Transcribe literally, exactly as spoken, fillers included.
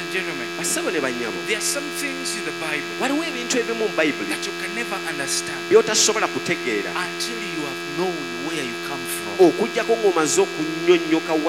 gentlemen, Basabo ne bannyabo, there are some things in the Bible waliwo ebintu ebimu mu Bayibuli that you can never understand by'otasobola kutegeera until you have known where you come from. okuggyako ng'omaze okunnyonnyoka